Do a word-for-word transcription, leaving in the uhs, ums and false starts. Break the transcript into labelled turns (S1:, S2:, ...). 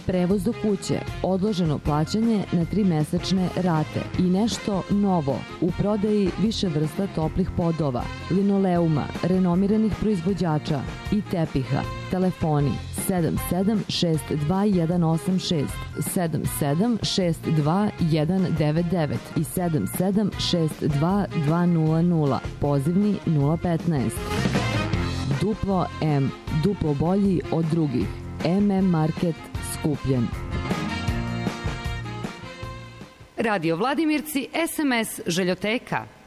S1: prevoz do kuće, odloženo plaćanje na tri mesečne rate i nešto novo u prodaji više vrsta toplih podova, linoleuma, renomiranih proizvođača i tepiha. Telefoni sedam sedam šest dva jedan osam šest, sedam sedam šest dva jedan devet devet i sedam sedam šest dva dva nula nula, pozivni nula petnaest. Duplo M, duplo bolji od drugih. M M Market Skupljen.
S2: Radio Vladimirci, S M S Željoteka